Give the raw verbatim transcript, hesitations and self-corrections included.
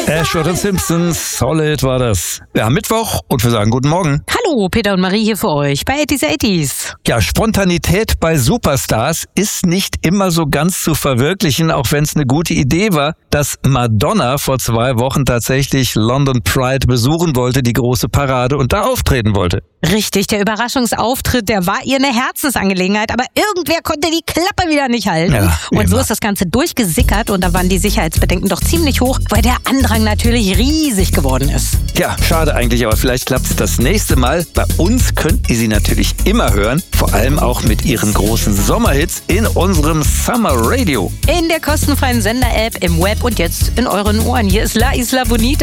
Ashford und Simpsons, Solid war das. Ja, Mittwoch und wir sagen guten Morgen. Hallo, Peter und Marie hier für euch bei achtzig achtzig. Ja, Spontanität bei Superstars ist nicht immer so ganz zu verwirklichen, auch wenn es eine gute Idee war, dass Madonna vor zwei Wochen tatsächlich London Pride besuchen wollte, die große Parade, und da auftreten wollte. Richtig, der Überraschungsauftritt, der war ihr eine Herzensangelegenheit, aber irgendwer konnte die Klappe wieder nicht halten. Ja, und so immer. ist das Ganze durchgesickert und da waren die Sicherheitsbedenken doch ziemlich hoch, weil der Andrang natürlich riesig geworden ist. Ja, schade eigentlich, aber vielleicht klappt es das nächste Mal. Bei uns könnt ihr sie natürlich immer hören, vor allem auch mit ihren großen Sommerhits in unserem Summer Radio. In der kostenfreien Sender-App, im Web und jetzt in euren Ohren. Hier ist La Isla Bonita.